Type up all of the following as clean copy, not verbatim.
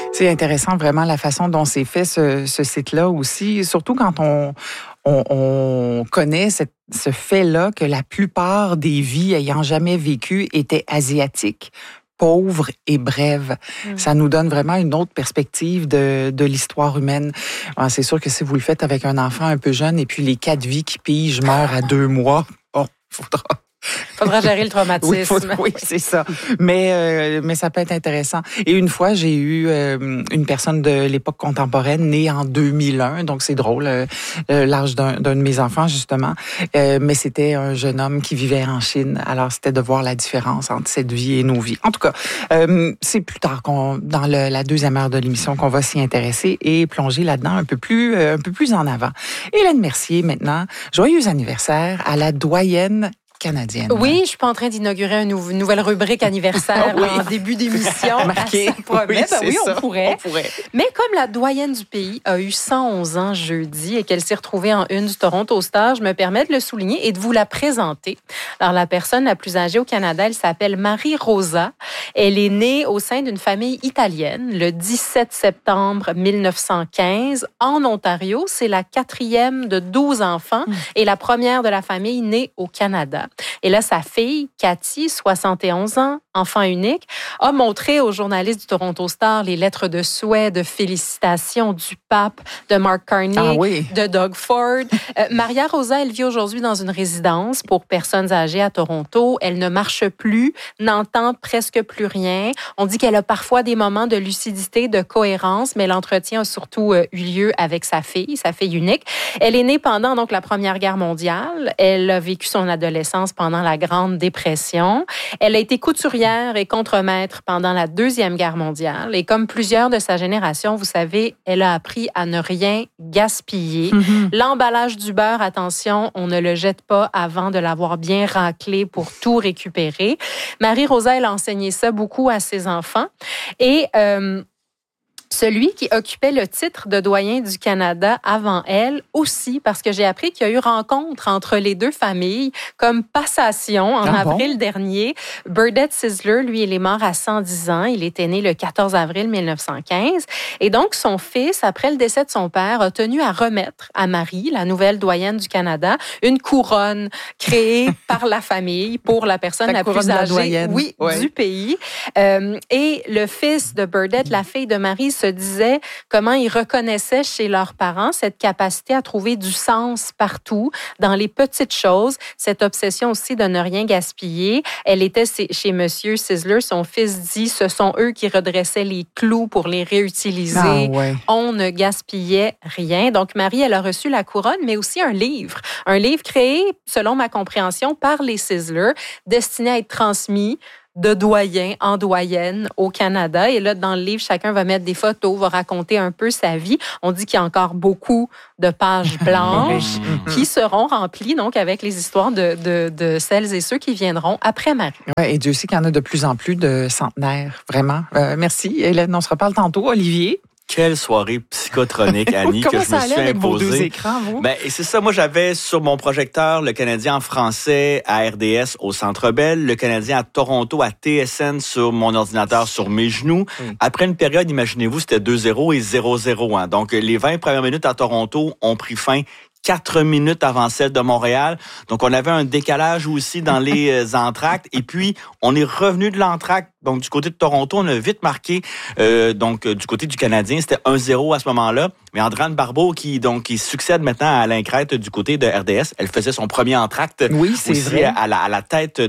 C'est intéressant vraiment la façon dont c'est fait ce site-là aussi, surtout quand on connaît ce fait-là que la plupart des vies ayant jamais vécu étaient asiatiques, pauvres et brèves. Ça nous donne vraiment une autre perspective de l'histoire humaine. Alors, c'est sûr que si vous le faites avec un enfant un peu jeune et puis les 4 vies qui pigent meurent à 2 mois, bon, Faudra gérer le traumatisme. Oui, c'est ça. Mais ça peut être intéressant. Et une fois, j'ai eu une personne de l'époque contemporaine née en 2001, donc c'est drôle, l'âge d'un de mes enfants justement. Mais c'était un jeune homme qui vivait en Chine. Alors c'était de voir la différence entre cette vie et nos vies. En tout cas, c'est plus tard dans la deuxième heure de l'émission qu'on va s'y intéresser et plonger là-dedans un peu plus en avant. Hélène Mercier maintenant, joyeux anniversaire à la doyenne canadienne. Oui, je suis pas en train d'inaugurer une nouvelle rubrique anniversaire en début d'émission. Marqué. Oui, on pourrait. Mais comme la doyenne du pays a eu 111 ans jeudi et qu'elle s'est retrouvée en une du Toronto Star, je me permets de le souligner et de vous la présenter. Alors, la personne la plus âgée au Canada, elle s'appelle Marie-Rosa. Elle est née au sein d'une famille italienne le 17 septembre 1915 en Ontario. C'est la 4e de 12 enfants et la première de la famille née au Canada. Et là, sa fille, Cathy, 71 ans, enfant unique, a montré aux journalistes du Toronto Star les lettres de souhait, de félicitations du pape, de Mark Carney, de Doug Ford. Maria Rosa, elle vit aujourd'hui dans une résidence pour personnes âgées à Toronto. Elle ne marche plus, n'entend presque plus rien. On dit qu'elle a parfois des moments de lucidité, de cohérence, mais l'entretien a surtout eu lieu avec sa fille unique. Elle est née pendant donc la Première Guerre mondiale. Elle a vécu son adolescence pendant la Grande Dépression. Elle a été couturière et contremaître pendant la Deuxième Guerre mondiale. Et comme plusieurs de sa génération, vous savez, elle a appris à ne rien gaspiller. L'emballage du beurre, attention, on ne le jette pas avant de l'avoir bien raclé pour tout récupérer. Marie-Rosa, elle a enseigné ça beaucoup à ses enfants. Et celui qui occupait le titre de doyen du Canada avant elle aussi, parce que j'ai appris qu'il y a eu rencontre entre les deux familles comme passation en avril dernier. Burdett Sisler, lui, il est mort à 110 ans. Il était né le 14 avril 1915. Et donc, son fils, après le décès de son père, a tenu à remettre à Marie, la nouvelle doyenne du Canada, une couronne créée par la famille pour la personne la plus âgée du pays. Et le fils de Burdett, la fille de Marie, se disait comment ils reconnaissaient chez leurs parents cette capacité à trouver du sens partout, dans les petites choses, cette obsession aussi de ne rien gaspiller. Elle était chez Monsieur Sisler, son fils dit, ce sont eux qui redressaient les clous pour les réutiliser. On ne gaspillait rien. Donc, Marie, elle a reçu la couronne, mais aussi un livre créé, selon ma compréhension, par les Sisler, destiné à être transmis de doyen en doyenne au Canada. Et là, dans le livre, chacun va mettre des photos, va raconter un peu sa vie. On dit qu'il y a encore beaucoup de pages blanches qui seront remplies donc avec les histoires de celles et ceux qui viendront après Marie. Ouais, et Dieu sait qu'il y en a de plus en plus de centenaires, vraiment. Merci, Hélène. On se reparle tantôt. Olivier? Quelle soirée psychotronique, Annie, que je me suis imposée. Avec vos 2 écrans, vous? Ben, et c'est ça, moi, j'avais sur mon projecteur le Canadien en français à RDS au Centre Bell, le Canadien à Toronto à TSN sur mon ordinateur sur mes genoux. Après une période, imaginez-vous, c'était 2-0 et 0-0. Donc, les 20 premières minutes à Toronto ont pris fin 4 minutes avant celle de Montréal. Donc, on avait un décalage aussi dans les entractes. Et puis, on est revenu de l'entracte. Donc, du côté de Toronto, on a vite marqué. Du côté du Canadien, c'était 1-0 à ce moment-là. Mais Andrane Barbeau, qui succède maintenant à Alain Crête du côté de RDS, elle faisait son premier entracte. Oui, c'est aussi vrai. À la tête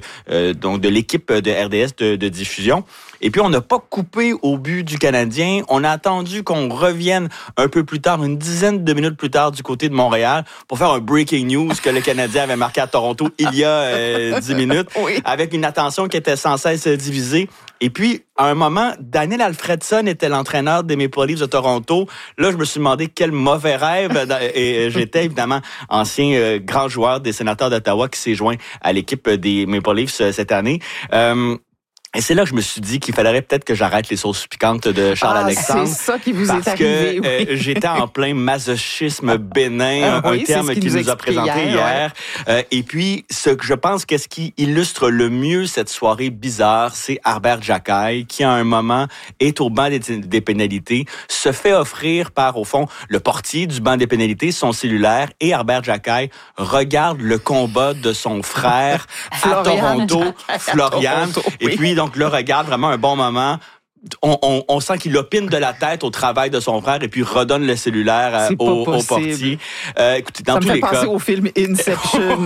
de l'équipe de RDS de diffusion. Et puis, on n'a pas coupé au but du Canadien. On a attendu qu'on revienne un peu plus tard, une dizaine de minutes plus tard du côté de Montréal pour faire un breaking news que le Canadien avait marqué à Toronto il y a 10 minutes, avec une attention qui était sans cesse divisée. Et puis, à un moment, Daniel Alfredson était l'entraîneur des Maple Leafs de Toronto. Là, je me suis demandé quel mauvais rêve. Et j'étais évidemment ancien grand joueur des Sénateurs d'Ottawa qui s'est joint à l'équipe des Maple Leafs cette année. Et c'est là que je me suis dit qu'il faudrait peut-être que j'arrête les sauces piquantes de Charles-Alexandre. C'est ça qui vous est Parce arrivé. que j'étais en plein masochisme bénin, un terme qu'il nous a présenté hier. Et puis, ce que je pense qu'est-ce qui illustre le mieux cette soirée bizarre, c'est Harbert Jacquaille, qui à un moment est au banc des pénalités, se fait offrir par, au fond, le portier du banc des pénalités, son cellulaire, et Harbert Jacquaille regarde le combat de son frère à Toronto, Florian. Et puis, donc, le regarde vraiment un bon moment. On sent qu'il opine de la tête au travail de son frère et puis redonne le cellulaire au portier. Écoutez, dans tous les cas... Ça me fait penser au film Inception.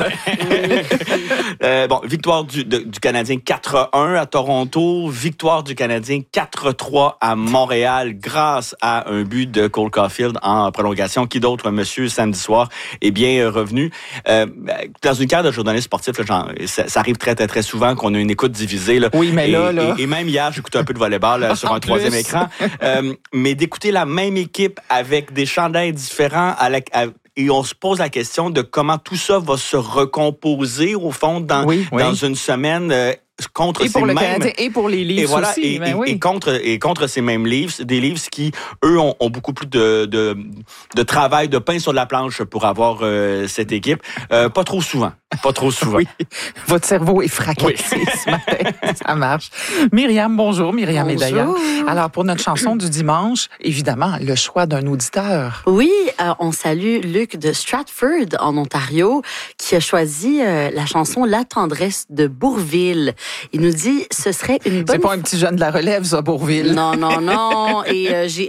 Bon, victoire du Canadien 4-1 à Toronto, victoire du Canadien 4-3 à Montréal grâce à un but de Cole Caulfield en prolongation. Qui d'autre, monsieur, samedi soir, est bien revenu. Dans une carrière de journaliste sportif, là, ça arrive très, très, très souvent qu'on a une écoute divisée. Là, oui, mais et même hier, j'écoutais un peu de volleyball sur un troisième écran. Mais d'écouter la même équipe avec des chandails différents et on se pose la question de comment tout ça va se recomposer, au fond, dans une semaine contre et ces pour mêmes... le Canadien et pour les Leafs aussi. Et contre ces mêmes Leafs, des Leafs qui, eux, ont beaucoup plus de travail, de pain sur la planche pour avoir cette équipe. Pas trop souvent. Oui. Votre cerveau est fracassé ce matin. Ça marche. Myriam, bonjour. Myriam et Daya. Alors, pour notre chanson du dimanche, évidemment, le choix d'un auditeur. Oui, on salue Luc de Stratford, en Ontario, qui a choisi la chanson La tendresse de Bourvil. Il nous dit, ce serait une bonne... C'est pas un petit jeune de la relève, ça, Bourvil. Non. Et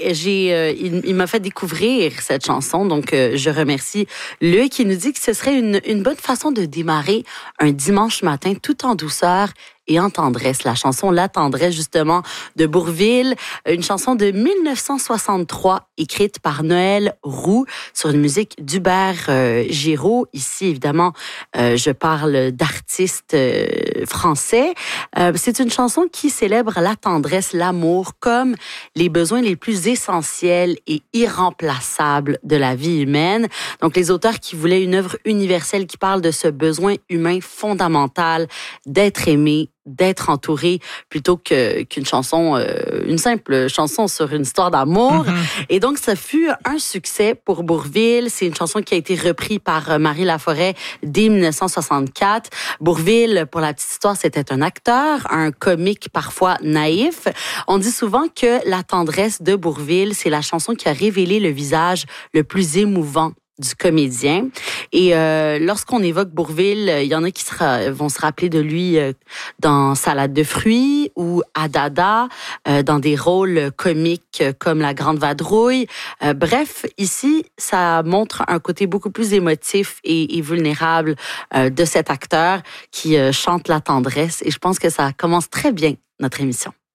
il m'a fait découvrir cette chanson, donc je remercie Luc. Il nous dit que ce serait une bonne façon de démarrer un dimanche matin tout en douceur et en tendresse. La chanson La tendresse, justement, de Bourvil, une chanson de 1963 écrite par Noël Roux sur une musique d'Hubert Giraud. Ici, évidemment, je parle d'artistes français. C'est une chanson qui célèbre la tendresse, l'amour, comme les besoins les plus essentiels et irremplaçables de la vie humaine. Donc, les auteurs qui voulaient une œuvre universelle qui parle de ce besoin humain fondamental d'être aimé, d'être entouré, plutôt qu'une chanson, une simple chanson sur une histoire d'amour. Et donc, ça fut un succès pour Bourvil. C'est une chanson qui a été reprise par Marie Laforêt dès 1964. Bourvil, pour la petite histoire, c'était un acteur, un comique parfois naïf. On dit souvent que La tendresse de Bourvil, c'est la chanson qui a révélé le visage le plus émouvant du comédien. Et lorsqu'on évoque Bourvil, il y en a qui vont se rappeler de lui dans Salade de fruits ou à Dada, dans des rôles comiques comme La Grande Vadrouille. Bref, ici, ça montre un côté beaucoup plus émotif et vulnérable de cet acteur qui chante la tendresse. Et je pense que ça commence très bien notre émission.